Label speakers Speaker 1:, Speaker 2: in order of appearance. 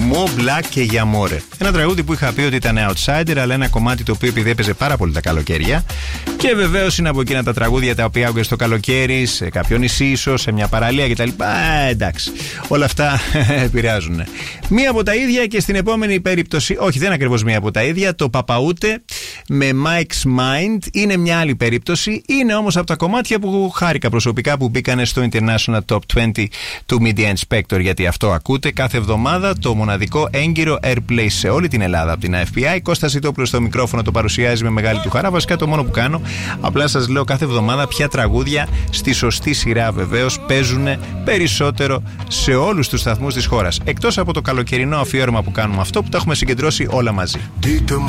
Speaker 1: Mo Black και Γιαμόρε. Ένα τραγούδι που είχα πει ότι ήταν outsider, αλλά ένα κομμάτι το οποίο επειδή έπαιζε πάρα πολύ τα καλοκαίρια. Και βεβαίως είναι από εκείνα τα τραγούδια τα οποία άκουγες στο καλοκαίρι, σε κάποιο νησί, ίσως, σε μια παραλία κτλ. Εντάξει. Όλα αυτά επηρεάζουν. Μία από τα ίδια και στην επόμενη περίπτωση, όχι, δεν είναι ακριβώς μία από τα ίδια, το Παπαούτε με Mike's Mind είναι μια άλλη περίπτωση. Είναι όμως από τα κομμάτια που χάρηκα προσωπικά που μπήκανε στο International Top 20 του Media Inspector, γιατί αυτό ακούτε κάθε εβδομάδα το μοναδικό έγκυρο airplay σε όλη την Ελλάδα από την AFPI. Κώστας Ζητόπουλος στο μικρόφωνο, το παρουσιάζει με μεγάλη του χαρά. Βασικά το μόνο που κάνω, απλά σας λέω κάθε εβδομάδα ποια τραγούδια στη σωστή σειρά βεβαίως παίζουν περισσότερο σε όλους τους σταθμούς της χώρας. Εκτός από το καλοκαιρινό αφιέρωμα που κάνουμε αυτό που τα έχουμε συγκεντρώσει όλα μαζί.